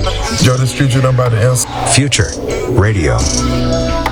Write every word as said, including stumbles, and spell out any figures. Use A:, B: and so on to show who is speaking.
A: Joe, this future, I'm about to answer.
B: Future Radio.